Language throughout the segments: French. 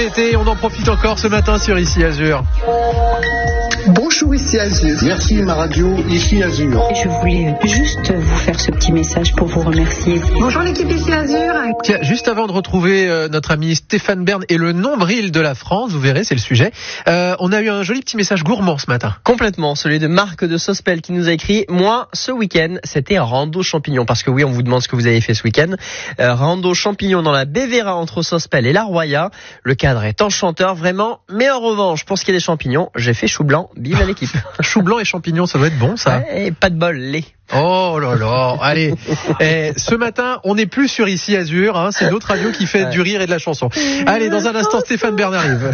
On en profite encore ce matin sur Ici Azur. Bonjour Ici Azur. Merci ma radio Ici Azur. Je voulais juste vous faire ce petit message pour vous remercier. Bonjour l'équipe Ici Azur. Tiens, juste avant de retrouver notre ami Stéphane Bern et le nombril de la France, vous verrez, c'est le sujet. On a eu un joli petit message gourmand ce matin. Complètement, celui de Marc de Sospel qui nous a écrit: moi, ce week-end, c'était un rando champignon. Parce que oui, on vous demande ce que vous avez fait ce week-end. Rando champignon dans la Bévéra entre Sospel et la Roya. Le cadre est enchanteur, vraiment. Mais en revanche, pour ce qui est des champignons, j'ai fait chou blanc. Bim à l'équipe. Chou blanc et champignons, ça doit être bon, ça. Ouais, et pas de bol, lait. Oh là là, allez. Ce matin, on n'est plus sur Ici Azur, hein, c'est notre radio qui fait du rire et de la chanson. Allez, dans un instant, Stéphane Bern arrive.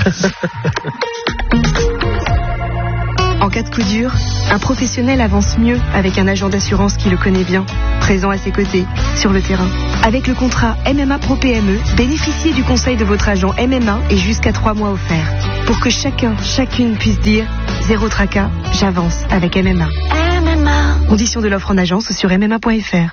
En cas de coup dur, un professionnel avance mieux avec un agent d'assurance qui le connaît bien, présent à ses côtés, sur le terrain. Avec le contrat MMA Pro PME, bénéficiez du conseil de votre agent MMA et jusqu'à 3 mois offerts. Pour que chacune puisse dire « Zéro tracas, j'avance avec MMA ». Conditions de l'offre en agence sur mma.fr.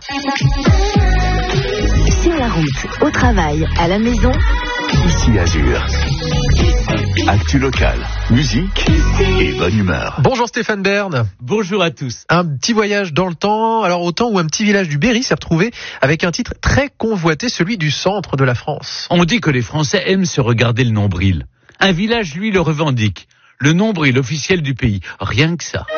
Sur la route, au travail, à la maison. Ici Azur. Actu local, musique et bonne humeur. Bonjour Stéphane Bern. Bonjour à tous. Un petit voyage dans le temps, alors au temps où un petit village du Berry s'est retrouvé avec un titre très convoité, celui du centre de la France. On dit que les Français aiment se regarder le nombril. Un village, lui, le revendique. Le nombril officiel du pays. Rien que ça.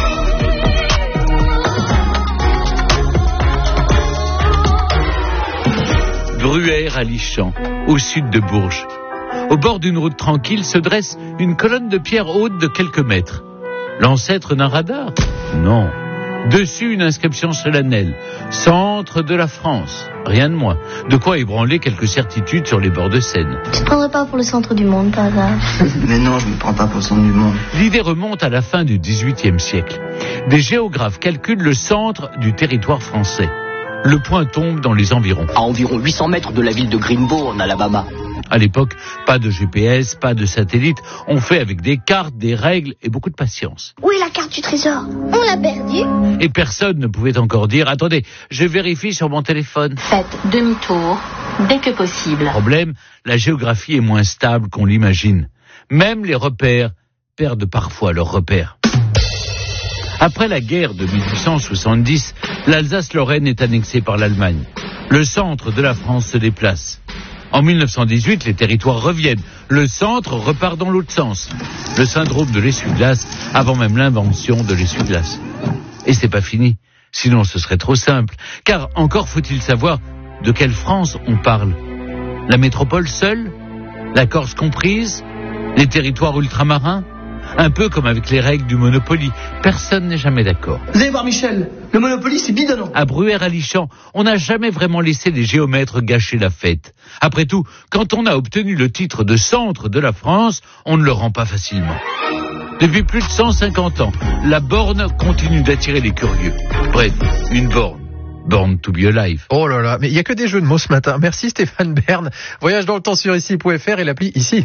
Bruère-à-Lichamps, au sud de Bourges. Au bord d'une route tranquille se dresse une colonne de pierre haute de quelques mètres. L'ancêtre d'un radar ? Non. Dessus, une inscription solennelle. Centre de la France. Rien de moins. De quoi ébranler quelques certitudes sur les bords de Seine. Tu te prendrais pas pour le centre du monde, par hasard? Mais non, je me prends pas pour le centre du monde. L'idée remonte à la fin du XVIIIe siècle. Des géographes calculent le centre du territoire français. Le point tombe dans les environs. À environ 800 mètres de la ville de Greenbow, en Alabama. À l'époque, pas de GPS, pas de satellite. On fait avec des cartes, des règles et beaucoup de patience. Où est la carte du trésor? On l'a perdue. Et personne ne pouvait encore dire « Attendez, je vérifie sur mon téléphone ». Faites demi-tour dès que possible. Problème, la géographie est moins stable qu'on l'imagine. Même les repères perdent parfois leurs repères. Après la guerre de 1870, l'Alsace-Lorraine est annexée par l'Allemagne. Le centre de la France se déplace. En 1918, les territoires reviennent. Le centre repart dans l'autre sens. Le syndrome de l'essuie-glace, avant même l'invention de l'essuie-glace. Et c'est pas fini. Sinon, ce serait trop simple. Car encore faut-il savoir de quelle France on parle. La métropole seule? La Corse comprise? Les territoires ultramarins? Un peu comme avec les règles du Monopoly. Personne n'est jamais d'accord. Vous allez voir Michel, le Monopoly c'est bidonnant. À Bruère-à-Lichamps, on n'a jamais vraiment laissé les géomètres gâcher la fête. Après tout, quand on a obtenu le titre de centre de la France, on ne le rend pas facilement. Depuis plus de 150 ans, la borne continue d'attirer les curieux. Bref, une borne. Born to be alive. Oh là là, mais il n'y a que des jeux de mots ce matin. Merci Stéphane Bern. Voyage dans le temps sur ici.fr et l'appli Ici.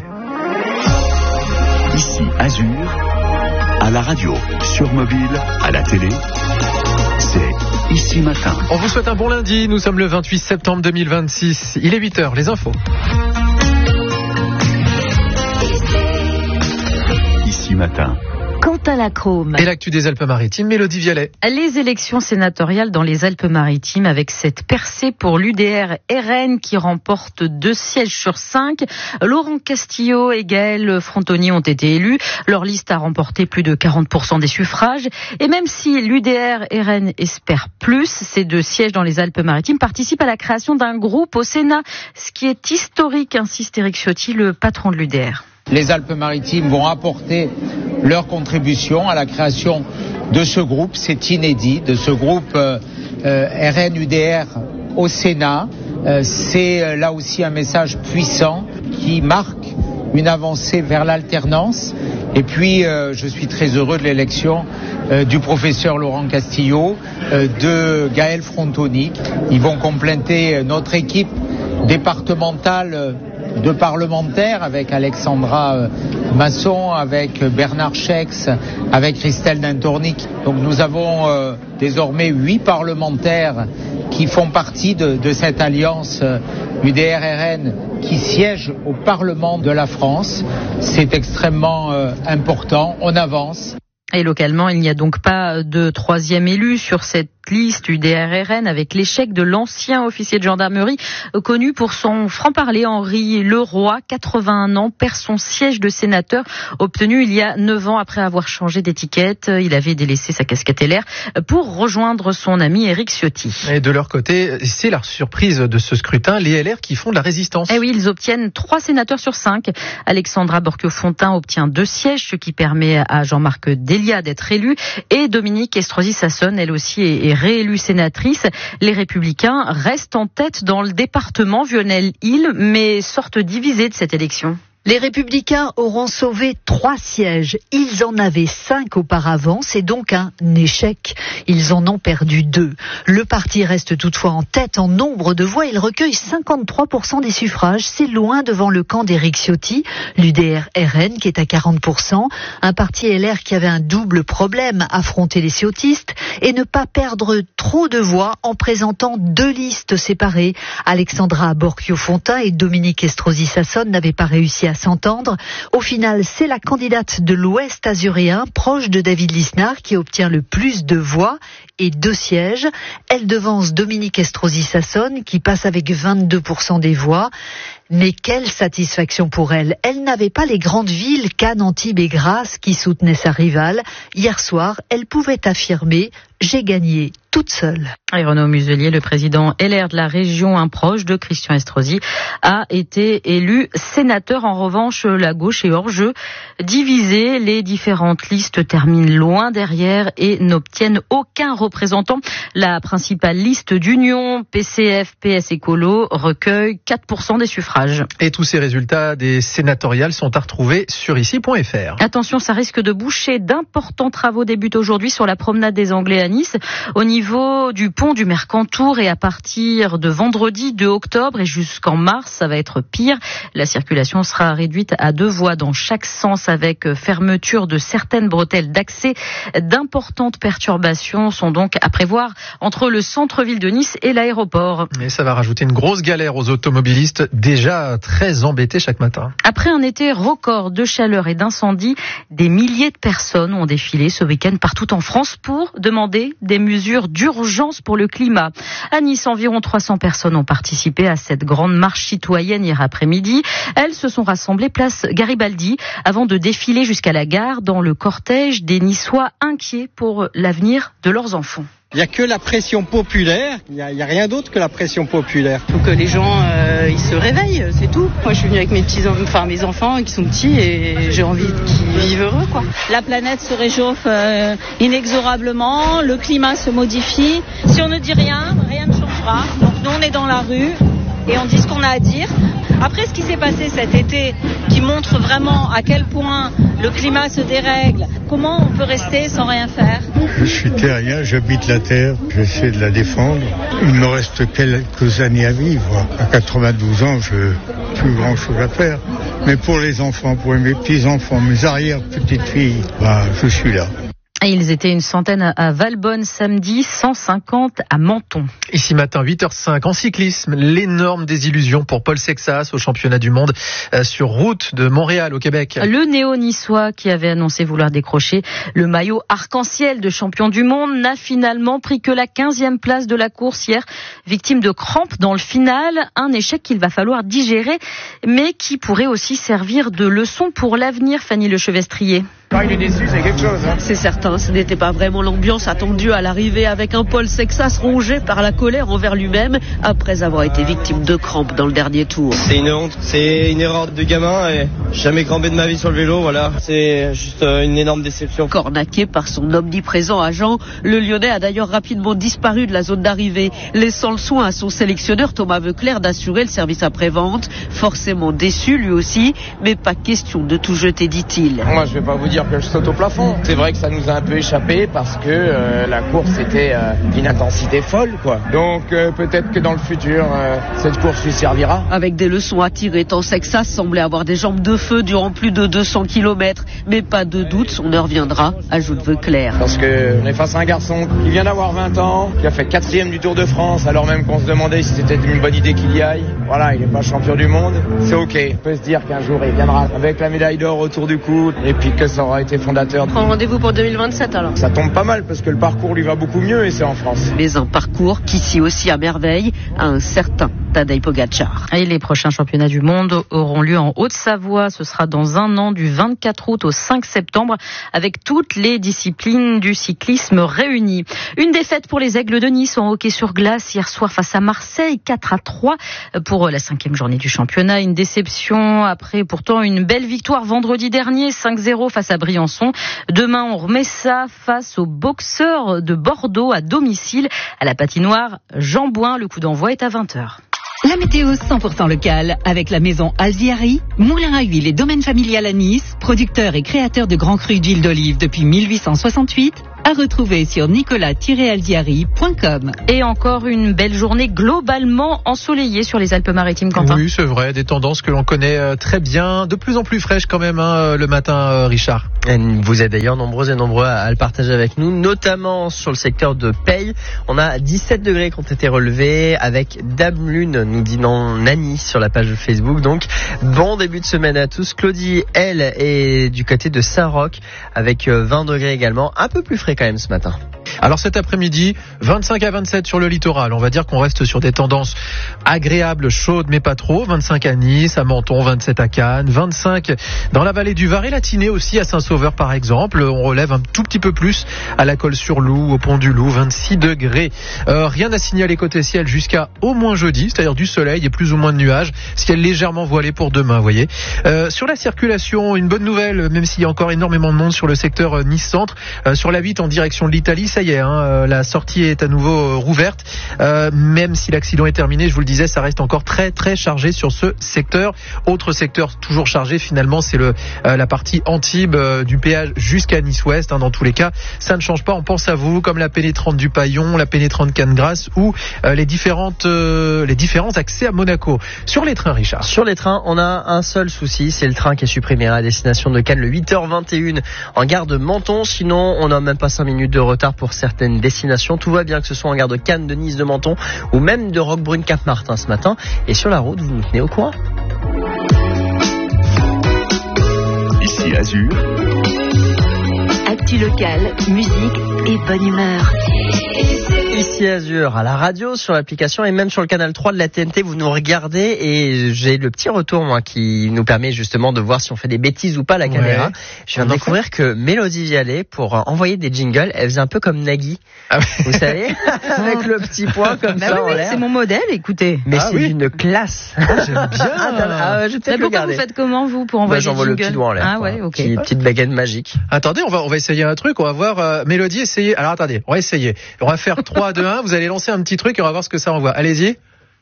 Ici Azur, à la radio, sur mobile, à la télé, c'est Ici Matin. On vous souhaite un bon lundi, nous sommes le 28 septembre 2026. Il est 8h, les infos. Ici Matin. Quant à la Crome. Et l'actu des Alpes-Maritimes, Mélodie Vialet. Les élections sénatoriales dans les Alpes-Maritimes avec cette percée pour l'UDR RN qui remporte 2 sièges sur 5. Laurent Castillo et Gaël Frontoni ont été élus. Leur liste a remporté plus de 40% des suffrages. Et même si l'UDR RN espère plus, ces 2 sièges dans les Alpes-Maritimes participent à la création d'un groupe au Sénat. Ce qui est historique, insiste Éric Ciotti, le patron de l'UDR. Les Alpes-Maritimes vont apporter leur contribution à la création de ce groupe, c'est inédit, de ce groupe RN-UDR au Sénat. C'est là aussi un message puissant qui marque une avancée vers l'alternance. Et puis, je suis très heureux de l'élection du professeur Laurent Castillo, de Gaël Frontoni. Ils vont compléter notre équipe départementale de parlementaires avec Alexandra Masson, avec Bernard Chex, avec Christelle Dintornic. Donc nous avons désormais 8 parlementaires qui font partie de cette alliance UDR-RN qui siège au Parlement de la France. C'est extrêmement important. On avance. Et localement, il n'y a donc pas de troisième élu sur cette liste UDR-RN avec l'échec de l'ancien officier de gendarmerie connu pour son franc-parler. Henri Leroy, 81 ans, perd son siège de sénateur obtenu il y a 9 ans après avoir changé d'étiquette. Il avait délaissé sa casquette LR pour rejoindre son ami Éric Ciotti. Et de leur côté, c'est la surprise de ce scrutin, les LR qui font de la résistance. Eh oui, ils obtiennent 3 sénateurs sur 5. Alexandra Borchio-Fontimp obtient 2 sièges, ce qui permet à Jean-Marc Delia d'être élu. Et Dominique Estrosi Sassone, elle aussi, est réélue sénatrice. Les Républicains restent en tête dans le département Vionel-Hill, mais sortent divisés de cette élection. Les Républicains auront sauvé 3 sièges. Ils en avaient 5 auparavant, c'est donc un échec. Ils en ont perdu 2. Le parti reste toutefois en tête en nombre de voix. Il recueille 53% des suffrages. C'est loin devant le camp d'Éric Ciotti, l'UDR-RN qui est à 40%. Un parti LR qui avait un double problème, affronter les ciotistes et ne pas perdre trop de voix en présentant 2 listes séparées. Alexandra Borchio-Fontimp et Dominique Estrosi Sassone n'avaient pas réussi à s'entendre. Au final, c'est la candidate de l'Ouest azuréen, proche de David Lisnard, qui obtient le plus de voix et 2 sièges. Elle devance Dominique Estrosi Sassone, qui passe avec 22% des voix. Mais quelle satisfaction pour elle. Elle n'avait pas les grandes villes, Cannes, Antibes et Grasse, qui soutenaient sa rivale. Hier soir, elle pouvait affirmer « J'ai gagné toute seule ». Et Renaud Muselier, le président LR de la région, un proche de Christian Estrosi, a été élu sénateur. En revanche, la gauche est hors jeu. Divisée, les différentes listes terminent loin derrière et n'obtiennent aucun représentant. La principale liste d'union, PCF, PS Écolo, recueille 4% des suffrages. Et tous ces résultats des sénatoriales sont à retrouver sur ici.fr. Attention, ça risque de boucher. D'importants travaux débutent aujourd'hui sur la promenade des Anglais à Nice, au niveau du pont du Mercantour, et à partir de vendredi 2 octobre et jusqu'en mars, ça va être pire. La circulation sera réduite à 2 voies dans chaque sens avec fermeture de certaines bretelles d'accès. D'importantes perturbations sont donc à prévoir entre le centre-ville de Nice et l'aéroport. Et ça va rajouter une grosse galère aux automobilistes déjà très embêtés chaque matin. Après un été record de chaleur et d'incendie, des milliers de personnes ont défilé ce week-end partout en France pour demander des mesures d'urgence pour le climat. À Nice, environ 300 personnes ont participé à cette grande marche citoyenne hier après-midi. Elles se sont rassemblées place Garibaldi avant de défiler jusqu'à la gare dans le cortège des Niçois inquiets pour l'avenir de leurs enfants. Il n'y a que la pression populaire, il n'y a rien d'autre que la pression populaire. Il faut que les gens ils se réveillent, c'est tout. Moi je suis venue avec mes enfants qui sont petits et j'ai envie qu'ils vivent heureux, quoi. La planète se réchauffe inexorablement, le climat se modifie. Si on ne dit rien, rien ne changera. Donc nous on est dans la rue et on dit ce qu'on a à dire. Après ce qui s'est passé cet été, qui montre vraiment à quel point le climat se dérègle, comment on peut rester sans rien faire? Je suis terrien, j'habite la terre, j'essaie de la défendre. Il me reste quelques années à vivre. À 92 ans, je n'ai plus grand chose à faire. Mais pour les enfants, pour mes petits-enfants, mes arrière-petites-filles, je suis là. Et ils étaient une centaine à Valbonne samedi, 150 à Menton. Ici matin, 8h05, en cyclisme, l'énorme désillusion pour Paul Sexas au championnat du monde sur route de Montréal au Québec. Le néo-niçois qui avait annoncé vouloir décrocher le maillot arc-en-ciel de champion du monde n'a finalement pris que la 15e place de la course hier, victime de crampes dans le final, un échec qu'il va falloir digérer, mais qui pourrait aussi servir de leçon pour l'avenir, Fanny Lechevestrier. Il est déçu, c'est quelque chose. C'est certain, ce n'était pas vraiment l'ambiance attendue à l'arrivée avec un Paul Sexas rongé par la colère envers lui-même après avoir été victime de crampes dans le dernier tour. C'est une honte, c'est une erreur de gamin et jamais crampé de ma vie sur le vélo, voilà. C'est juste une énorme déception. Cornaqué par son omniprésent agent, le Lyonnais a d'ailleurs rapidement disparu de la zone d'arrivée, laissant le soin à son sélectionneur Thomas Veuclair d'assurer le service après-vente. Forcément déçu lui aussi, mais pas question de tout jeter, dit-il. Moi je vais pas vous dire que je saute au plafond. C'est vrai que ça nous a un peu échappé parce que la course était d'une intensité folle, quoi. Donc peut-être que dans le futur, cette course lui servira. Avec des leçons à tirer, tant Sexas semblait avoir des jambes de feu durant plus de 200 km. Mais pas de doute, son heure viendra, ajoute Veuclair. Parce qu'on est face à un garçon qui vient d'avoir 20 ans, qui a fait 4e du Tour de France, alors même qu'on se demandait si c'était une bonne idée qu'il y aille. Voilà, il n'est pas champion du monde, c'est ok. On peut se dire qu'un jour il viendra avec la médaille d'or autour du cou et puis que ça aura été fondateur. Prends rendez-vous pour 2027 alors. Ça tombe pas mal parce que le parcours lui va beaucoup mieux et c'est en France. Mais un parcours qui scie aussi à merveille à un certain Tadej Pogačar. Et les prochains championnats du monde auront lieu en Haute-Savoie. Ce sera dans un an, du 24 août au 5 septembre, avec toutes les disciplines du cyclisme réunies. Une défaite pour les Aigles de Nice en hockey sur glace hier soir face à Marseille, 4-3 pour la 5e journée du championnat. Une déception après pourtant une belle victoire vendredi dernier, 5-0 face à Briançon. Demain, on remet ça face aux boxeurs de Bordeaux à domicile à la patinoire Jean Bouin. Le coup d'envoi est à 20h. La météo 100% locale avec la maison Alziari, moulin à huile et domaine familial à Nice, producteur et créateur de grands crus d'huile d'olive depuis 1868, à retrouver sur nicolas-alziari.com. Et encore une belle journée globalement ensoleillée sur les Alpes-Maritimes, Quentin. Oui, c'est vrai, des tendances que l'on connaît très bien, de plus en plus fraîches quand même le matin, Richard. Et vous êtes d'ailleurs nombreux et nombreux à le partager avec nous, notamment sur le secteur de Peille. On a 17 degrés qui ont été relevés avec Dame Lune, nous dit Nani sur la page Facebook. Donc, bon début de semaine à tous. Claudie, elle, est du côté de Saint-Roch avec 20 degrés également, un peu plus frais quand même ce matin. Alors cet après-midi, 25 à 27 sur le littoral. On va dire qu'on reste sur des tendances agréables, chaudes mais pas trop. 25 à Nice, à Menton, 27 à Cannes, 25 dans la vallée du Var et la Tinée aussi à Saint-Sauveur par exemple. On relève un tout petit peu plus à la Colle-sur-Loup, au Pont du Loup, 26 degrés. Rien à signaler côté ciel jusqu'à au moins jeudi, c'est-à-dire du soleil et plus ou moins de nuages. Ciel légèrement voilé pour demain, vous voyez. Sur la circulation, une bonne nouvelle, même s'il y a encore énormément de monde sur le secteur Nice-Centre. Sur la 8 en direction de l'Italie, ça y est, la sortie est à nouveau rouverte. Même si l'accident est terminé, je vous le disais, ça reste encore très très chargé sur ce secteur. Autre secteur toujours chargé finalement, c'est la partie Antibes du péage jusqu'à Nice-Ouest. Dans tous les cas, ça ne change pas. On pense à vous, comme la pénétrante du Paillon, la pénétrante Cannes-Grasse ou les différents accès à Monaco. Sur les trains, Richard. Sur les trains, on a un seul souci, c'est le train qui est supprimé à destination de Cannes le 8h21 en gare de Menton. Sinon, on n'a même pas 5 minutes de retard pour certaines destinations. Tout va bien, que ce soit en gare de Cannes, de Nice, de Menton ou même de Roquebrune-Cap-Martin ce matin. Et sur la route, vous nous tenez au courant. Ici Azur. Actu locale, musique et bonne humeur. Ici Azur, à la radio, sur l'application et même sur le canal 3 de la TNT, vous nous regardez et j'ai le petit retour moi qui nous permet justement de voir si on fait des bêtises ou pas à la caméra. Je viens de découvrir que Mélodie Vialet, pour envoyer des jingles, elle faisait un peu comme Nagui, vous savez, avec le petit point comme ça en l'air. C'est mon modèle, écoutez. Mais c'est d'une classe. J'aime bien. Je vais peut-être le garder. Vous faites comment vous pour envoyer des jingles? J'envoie le petit doigt en l'air. Ah ouais, ok. Petite baguette magique. Attendez, on va essayer un truc. On va voir Mélodie essayer. Alors attendez, on va essayer. On va faire 3, 2, 1. Vous allez lancer un petit truc et on va voir ce que ça envoie. Allez-y.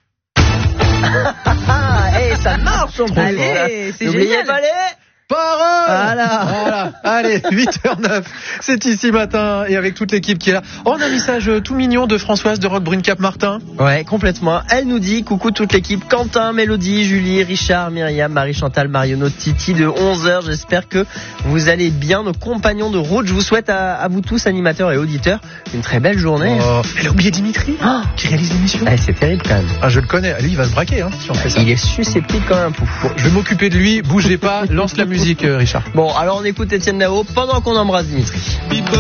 Ça marche en plus. Allez, c'est N'oubliez génial. pas les Parole. Voilà. Allez, 8h09. C'est ici matin et avec toute l'équipe qui est là. Oh, on a un message tout mignon de Françoise de Roquebrune-Cap-Martin. Ouais, complètement. Elle nous dit coucou toute l'équipe, Quentin, Mélodie, Julie, Richard, Myriam, Marie-Chantal, Marionneau, Titi de 11h. J'espère que vous allez bien, nos compagnons de route. Je vous souhaite à vous tous, animateurs et auditeurs, une très belle journée. Elle a oublié Dimitri qui réalise l'émission. C'est terrible quand même. Ah, je le connais. Lui, il va se braquer si on fait ça. Il est susceptible quand même. Bon, je vais m'occuper de lui. Bougez pas. Lance la musique, Richard. Bon, alors on écoute Étienne Dao pendant qu'on embrasse Dimitri.